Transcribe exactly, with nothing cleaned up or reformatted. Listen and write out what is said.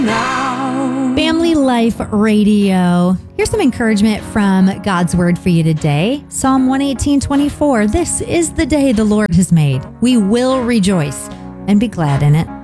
Family Life Radio. Here's some encouragement from God's Word for you today. Psalm one eighteen, twenty-four. This is the day the Lord has made. We will rejoice and be glad in it.